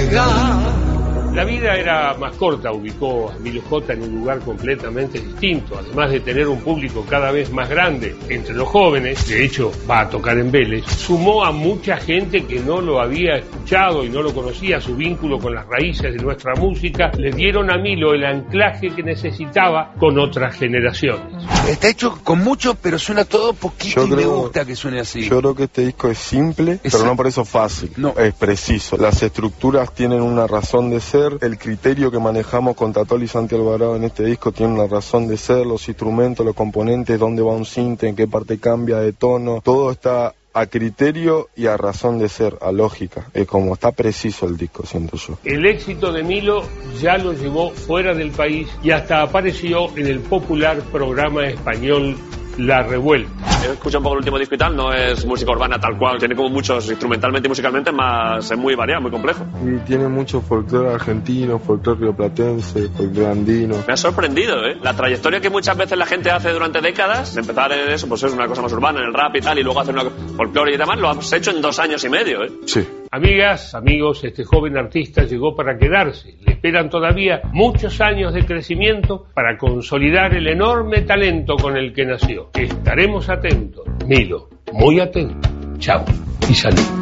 llega. La vida era más corta, ubicó a Emilio J en un lugar completamente distinto, además de tener un público cada vez más grande entre los jóvenes, de hecho va a tocar en Vélez, sumó a mucha gente que no lo había escuchado y no lo conocía, su vínculo con las raíces de nuestra música, le dieron a Milo el anclaje que necesitaba con otras generaciones. Está hecho con mucho, pero suena todo poquito me gusta que suene así. Yo creo que este disco es simple, pero no por eso fácil, no, es preciso. Las estructuras tienen una razón de ser. El criterio que manejamos con Tatol y Santi Alvarado en este disco tiene una razón de ser, los instrumentos, los componentes, dónde va un sinte, en qué parte cambia de tono, todo está a criterio y a razón de ser, a lógica. Es como está preciso el disco, siento yo. El éxito de Milo ya lo llevó fuera del país y hasta apareció en el popular programa español La Revuelta. He escuchado un poco el último disco y tal, no es música urbana tal cual, tiene como muchos instrumentalmente y musicalmente, más es muy variado, muy complejo. Y tiene mucho folclore argentino, folclore rioplatense, folclore andino. Me ha sorprendido, la trayectoria que muchas veces la gente hace durante décadas, de empezar en eso, pues es una cosa más urbana, en el rap y tal, y luego hacer una folclore y demás, lo has hecho en 2 años y medio, Sí. Amigas, amigos, este joven artista llegó para quedarse. Le esperan todavía muchos años de crecimiento para consolidar el enorme talento con el que nació. Estaremos atentos. Milo, muy atento. Chao y salud.